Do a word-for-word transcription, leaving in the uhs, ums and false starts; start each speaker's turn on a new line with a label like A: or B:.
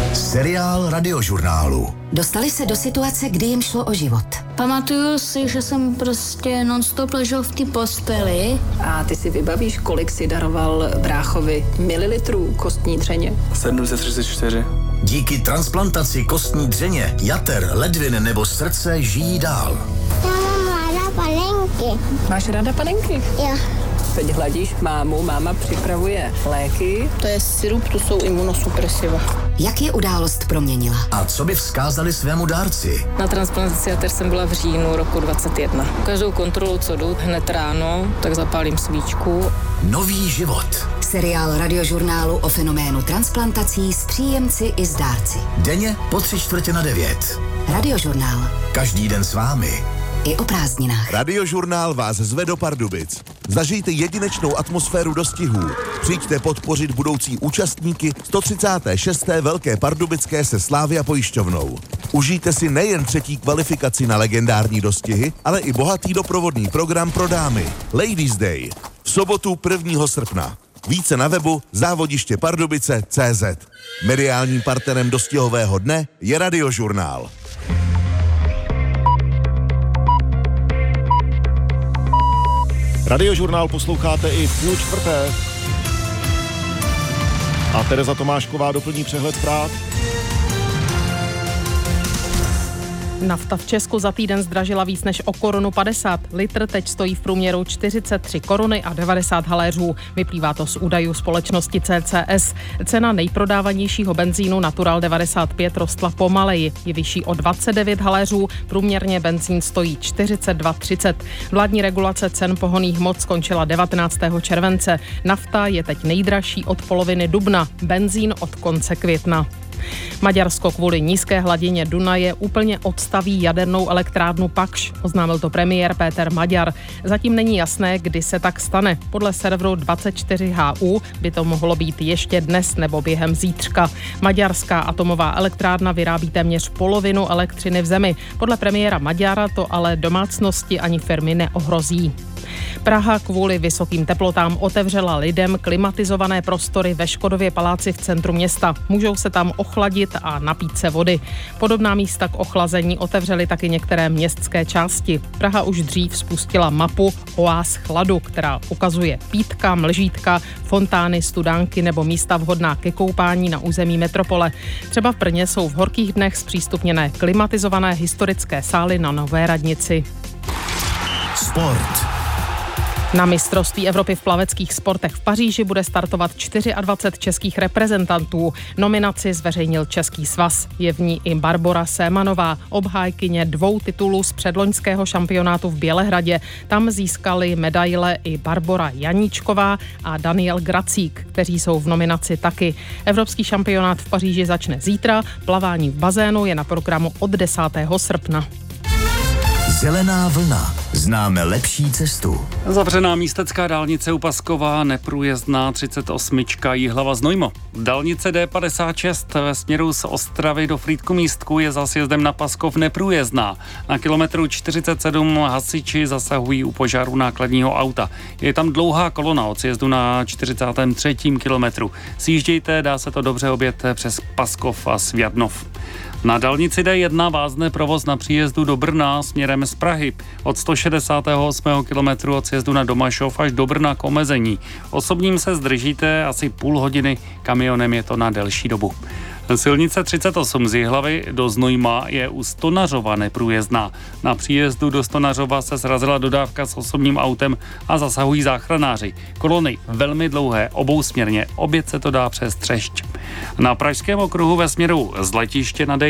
A: Seriál Radiožurnálu.
B: Dostali se do situace, kdy jim šlo o život.
C: Pamatuju si, že jsem prostě non-stop ležel v té posteli.
D: A ty si vybavíš, kolik si daroval bráchovi mililitrů kostní dřeně?
E: sedm set třicet čtyři.
A: Díky transplantaci kostní dřeně, jater, ledvin nebo srdce žijí dál.
F: Já mám ráda panenky.
D: Máš ráda panenky?
F: Jo.
D: Teď hladíš mámu, máma připravuje léky.
G: To je sirup, to jsou imunosupresiva.
B: Jak je událost proměnila?
A: A co by vzkázali svému dárci?
G: Na transplantaci jater jsem byla v říjnu roku dvacet jedna. Každou kontrolu, co jdu, hned ráno, tak zapálím svíčku.
A: Nový život.
B: Seriál Radiožurnálu o fenoménu transplantací s příjemci i s dárci.
A: Denně po tři čtvrtě na devět.
B: Radiožurnál.
A: Každý den s vámi.
B: I o prázdninách.
H: Radiožurnál vás zve do Pardubic. Zažijte jedinečnou atmosféru dostihů. Přijďte podpořit budoucí účastníky sto třicáté šesté Velké pardubické se Slavia pojišťovnou. Užijte si nejen třetí kvalifikaci na legendární dostihy, ale i bohatý doprovodný program pro dámy. Ladies Day. V sobotu prvního srpna. Více na webu závodiště pardubice tečka cé zet. Mediálním partnerem dostihového dne je Radiožurnál.
I: Radiožurnál posloucháte i v půl čtvrté. A Tereza Tomášková doplní přehled zpráv.
J: Nafta v Česku za týden zdražila víc než o korunu padesát. Litr teď stojí v průměru čtyřicet tři koruny a devadesát haléřů. Vyplývá to z údajů společnosti C C S. Cena nejprodávanějšího benzínu Natural devadesát pět rostla pomaleji. Je vyšší o dvacet devět haléřů, průměrně benzín stojí čtyřicet dva třicet. Vládní regulace cen pohonných hmot skončila devatenáctého července. Nafta je teď nejdražší od poloviny dubna, benzín od konce května. Maďarsko kvůli nízké hladině Dunaje úplně odstaví jadernou elektrárnu Pakš, oznámil to premiér Péter Maďar. Zatím není jasné, kdy se tak stane. Podle serveru dvacet čtyři H U by to mohlo být ještě dnes nebo během zítřka. Maďarská atomová elektrárna vyrábí téměř polovinu elektřiny v zemi. Podle premiéra Maďara to ale domácnosti ani firmy neohrozí. Praha kvůli vysokým teplotám otevřela lidem klimatizované prostory ve Škodově paláci v centru města. Můžou se tam ochladit a napít se vody. Podobná místa k ochlazení otevřely taky některé městské části. Praha už dřív spustila mapu oáz chladu, která ukazuje pítka, mlžítka, fontány, studánky nebo místa vhodná ke koupání na území metropole. Třeba v Brně jsou v horkých dnech zpřístupněné klimatizované historické sály na Nové radnici.
A: Sport.
J: Na mistrovství Evropy v plaveckých sportech v Paříži bude startovat dvacet čtyři českých reprezentantů. Nominaci zveřejnil Český svaz. Je v ní i Barbora Sémanová, obhájkyně dvou titulů z předloňského šampionátu v Bělehradě. Tam získali medaile i Barbora Janíčková a Daniel Gracík, kteří jsou v nominaci taky. Evropský šampionát v Paříži začne zítra, plavání v bazénu je na programu od desátého srpna.
A: Zelená vlna. Známe lepší cestu.
E: Zavřená místecká dálnice u Paskova, neprůjezdná třicet osm Jihlava Znojmo. Dálnice D padesát šest ve směru z Ostravy do Frýdku-Místku je za sjezdem na Paskov neprůjezdná. Na kilometru čtyřicet sedm hasiči zasahují u požáru nákladního auta. Je tam dlouhá kolona od sjezdu na čtyřicátém třetím kilometru. Sjíždějte, dá se to dobře objet přes Paskov a Sviadnov. Na dálnici D jedna vázne provoz na příjezdu do Brna směrem z Prahy. Od sto šedesátého osmého kilometru od sjezdu na Domašov až do Brna k omezení. Osobním se zdržíte asi půl hodiny, kamionem je to na delší dobu. Silnice třicet osm z Jihlavy do Znojma je u Stonařova neprůjezdná. Na příjezdu do Stonařova se srazila dodávka s osobním autem a zasahují záchranáři. Kolony velmi dlouhé, obousměrně, obět se to dá přes Třešť. Na pražském okruhu ve směru z letiště na D